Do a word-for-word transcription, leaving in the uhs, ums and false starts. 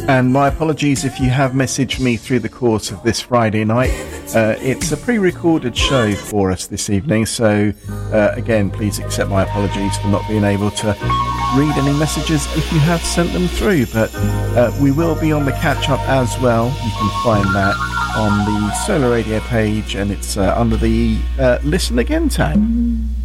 And my apologies if you have messaged me through the course of this Friday night. Uh, it's a pre-recorded show for us this evening, so uh, again, please accept my apologies for not being able to read any messages if you have sent them through. But uh, we will be on the catch-up as well. You can find that on the Solar Radio page, and it's uh, under the uh, Listen Again tab.